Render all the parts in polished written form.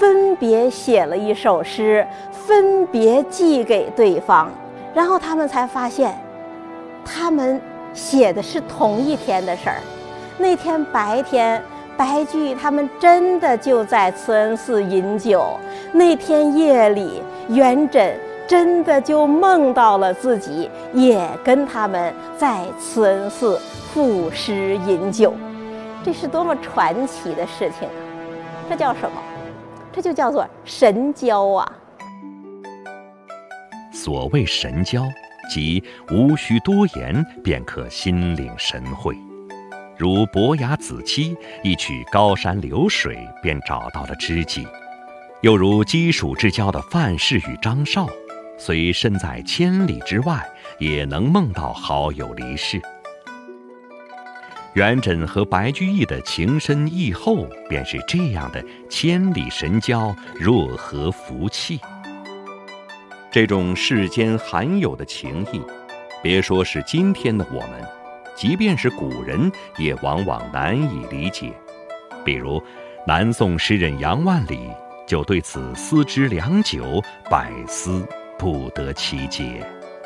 分别写了一首诗，分别寄给对方，然后他们才发现，他们写的是同一天的事儿。那天白天，白居易他们真的就在慈恩寺饮酒；那天夜里，元稹真的就梦到了自己也跟他们在慈恩寺赋诗饮酒。这是多么传奇的事情啊！这叫什么？这就叫做神交啊！ 所谓神交，即无需多言便可心领神会。如伯牙子期一曲高山流水便找到了知己，又如鸡黍之交的范氏与张绍，虽身在千里之外，也能梦到好友离世。元稹和白居易的情深意厚，便是这样的千里神交，若合福气。这种世间罕有的情谊，别说是今天的我们，即便是古人也往往难以理解。比如南宋诗人杨万里就对此思之良久，百思不得其解。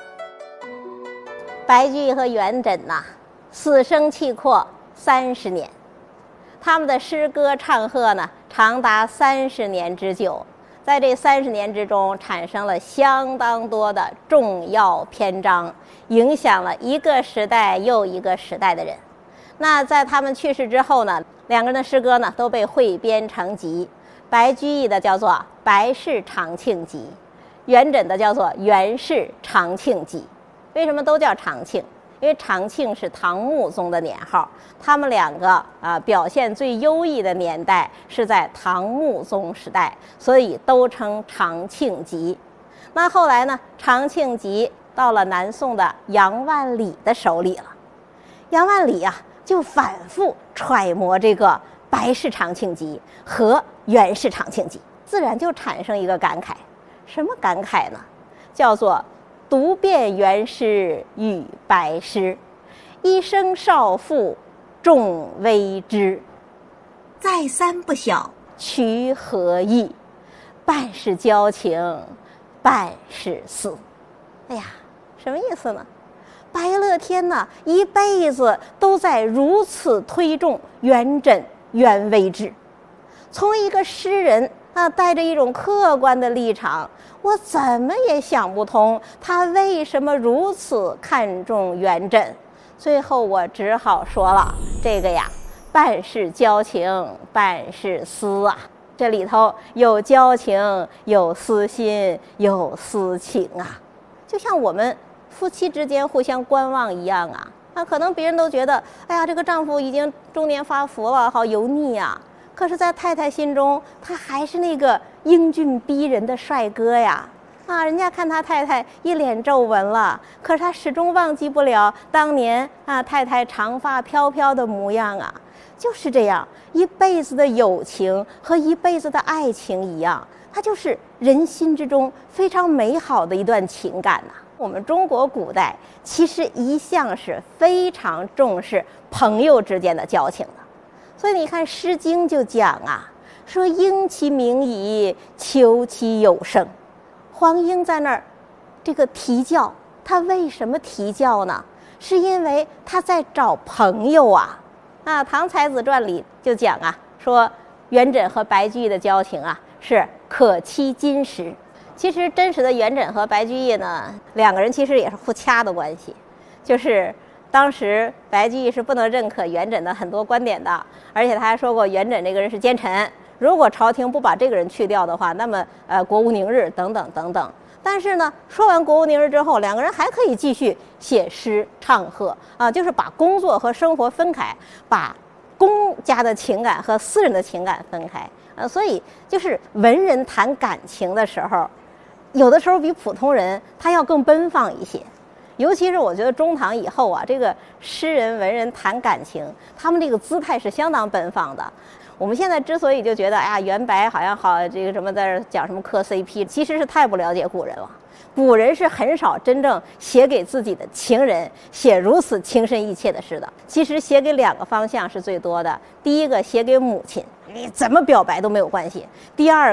白居易和元稹呐，死生契阔30年，他们的诗歌唱和呢，长达30年之久。在这30年之中，产生了相当多的重要篇章，影响了一个时代又一个时代的人。那在他们去世之后呢，两个人的诗歌呢都被汇编成集。白居易的叫做《白氏长庆集》，元稹的叫做《元氏长庆集》。为什么都叫长庆？因为长庆是唐穆宗的年号，他们两个表现最优异的年代是在唐穆宗时代，所以都称长庆集。那后来呢，长庆集到了南宋的杨万里的手里了。杨万里就反复揣摩这个白氏长庆集和元氏长庆集，自然就产生一个感慨。什么感慨呢？叫做读遍元诗与白诗，一生少妇众微知。再三不晓曲何意，半是交情，半是思。哎呀，什么意思呢？白乐天呢，一辈子都在如此推重元稹、元微之。从一个诗人带着一种客观的立场，我怎么也想不通他为什么如此看重元稹。最后我只好说了，这个呀，半是交情，半是思啊。这里头有交情，有私心，有私情啊。就像我们夫妻之间互相观望一样啊。可能别人都觉得，哎呀，这个丈夫已经中年发福了，好油腻啊。可是在太太心中，他还是那个英俊逼人的帅哥呀。人家看他太太一脸皱纹了，可是他始终忘记不了当年太太长发飘飘的模样啊。就是这样，一辈子的友情和一辈子的爱情一样，它就是人心之中非常美好的一段情感呐。我们中国古代其实一向是非常重视朋友之间的交情的。所以你看《诗经》就讲说鹰其鸣矣，求其有声。黄莺在那儿这个啼叫，他为什么啼叫呢？是因为他在找朋友啊。唐才子传里就讲说元稹和白居易的交情是可期金石。其实真实的元稹和白居易呢，两个人其实也是互掐的关系，就是当时白居易是不能认可元稹的很多观点的，而且他还说过元稹这个人是奸臣，如果朝廷不把这个人去掉的话，那么国无宁日等等等等。但是呢，说完国无宁日之后，两个人还可以继续写诗唱和就是把工作和生活分开，把公家的情感和私人的情感分开所以就是文人谈感情的时候，有的时候比普通人他要更奔放一些。尤其是我觉得中唐以后这个诗人文人谈感情，他们这个姿态是相当奔放的。我们现在之所以就觉得元白好像好这个什么在这讲什么磕 CP， 其实是太不了解古人了。古人是很少真正写给自己的情人写如此情深意切的诗的。其实写给2个方向是最多的，第一个写给母亲，你怎么表白都没有关系；第二